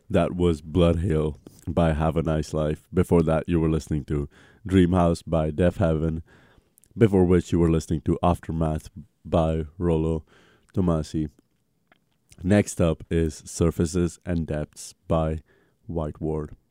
That was Blood Hill by Have a Nice Life. Before that, you were listening to Dream House by Deaf Heaven. Before which, you were listening to Aftermath by Rollo Tomasi. Next up is Surfaces and Depths by White Ward.